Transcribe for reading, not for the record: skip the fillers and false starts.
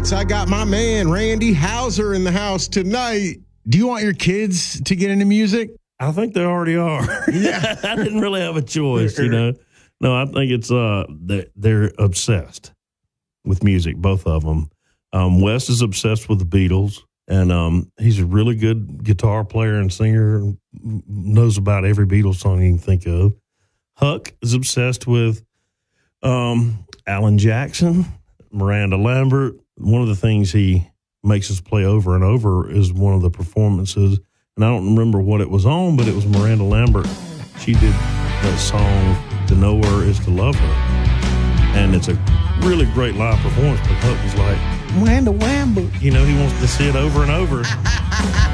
Lights. I got my man, Randy Hauser, in the house tonight. Do you want your kids to get into music? I think they already are. Yeah. I didn't really have a choice, you know. No, I think it's they're obsessed with music, both of them. Wes is obsessed with the Beatles, and he's a really good guitar player and singer, knows about every Beatles song you can think of. Huck is obsessed with Alan Jackson, Miranda Lambert. One of the things he makes us play over and over is one of the performances, and I don't remember what it was on, but it was Miranda Lambert. She did that song, To Know Her Is to Love Her, and it's a really great live performance, but Huck was like, Miranda Lambert. You know, he wants to see it over and over.